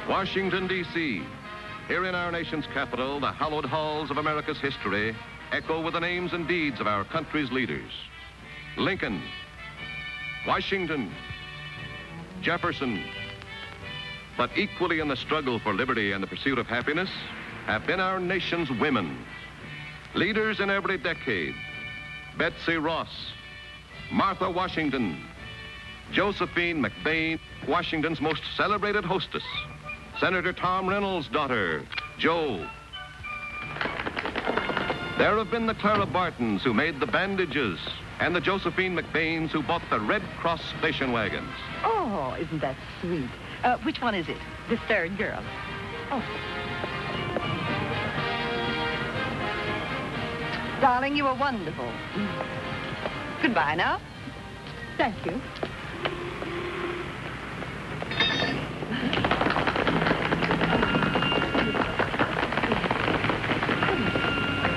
Washington, D.C. Here in our nation's capital, the hallowed halls of America's history echo with the names and deeds of our country's leaders. Lincoln, Washington, Jefferson. But equally in the struggle for liberty and the pursuit of happiness have been our nation's women. Leaders in every decade. Betsy Ross, Martha Washington, Josephine McBain, Washington's most celebrated hostess, Senator Tom Reynolds' daughter, Jo. There have been the Clara Bartons who made the bandages, and the Josephine McBains who bought the Red Cross station wagons. Oh, isn't that sweet? Which one is it? This third girl. Oh. Darling, you were wonderful. Goodbye now. Thank you.